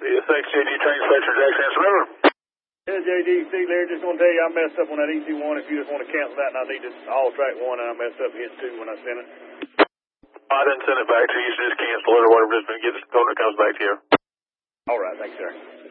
Yeah, thanks, JD. Train Inspector Jackson. Remember? Yeah, JD, see, Larry, just want to tell you I messed up on that EC1. If you just want to cancel that, and I needed all track 1, and I messed up hit 2 when I sent it. I didn't send it back to you, so just cancel it or whatever. Just get the phone that comes back to you. All right, thanks, sir.